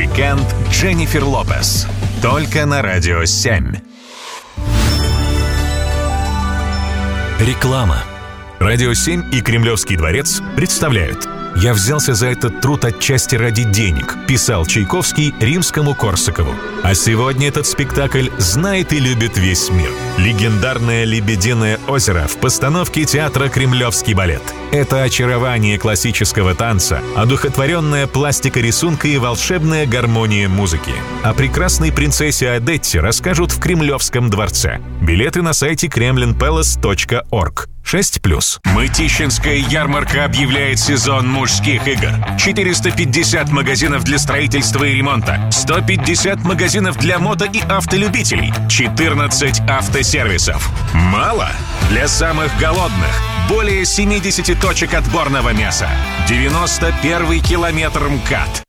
Weekend Дженнифер Лопес. Только на Радио 7. Реклама. Радио 7 и Кремлевский дворец представляют. «Я взялся за этот труд отчасти ради денег», писал Чайковский Римскому-Корсакову. А сегодня этот спектакль знает и любит весь мир. Легендарное «Лебединое озеро» в постановке театра «Кремлевский балет». Это очарование классического танца, одухотворенная пластика рисунка и волшебная гармония музыки. О прекрасной принцессе Адетте расскажут в Кремлевском дворце. Билеты на сайте kremlinpalace.org. 6+. Мытищинская ярмарка объявляет сезон мужских игр. 450 магазинов для строительства и ремонта, 150 магазинов для мото и автолюбителей, 14 автосервисов. Мало? Для самых голодных более 70 точек отборного мяса. 91-й километр МКАД.